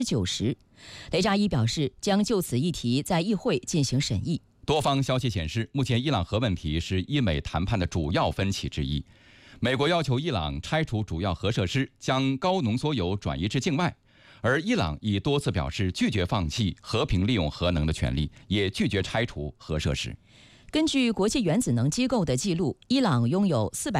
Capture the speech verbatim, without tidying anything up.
九十。雷扎伊表示，将就此议题在议会进行审议。 多方消息显示，目前伊朗核问题是伊美谈判的主要分歧之一。美国要求伊朗拆除主要核设施，将高浓缩铀转移至境外，而伊朗已多次表示拒绝放弃和平利用核能的权利，也拒绝拆除核设施。 根据国际原子能机构的记录，伊朗拥有四百